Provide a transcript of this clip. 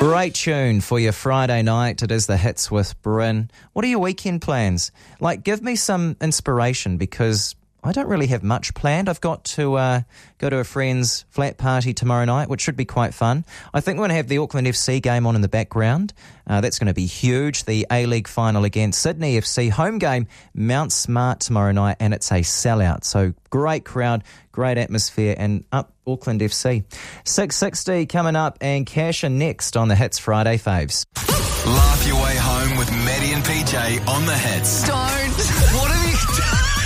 Great tune for your Friday night. It is the Hits with Bryn. What are your weekend plans? Give me some inspiration, because I don't really have much planned. I've got to go to a friend's flat party tomorrow night, which should be quite fun. I think we're going to have the Auckland FC game on in the background. That's going to be huge. The A-League final against Sydney FC. Home game, Mount Smart tomorrow night, and it's a sellout. So great crowd, great atmosphere, and up Auckland FC. 6:60 coming up, and Cash in next on the Hits Friday Faves. Laugh your way home with Maddie and PJ on the Hits. Don't. What have you done?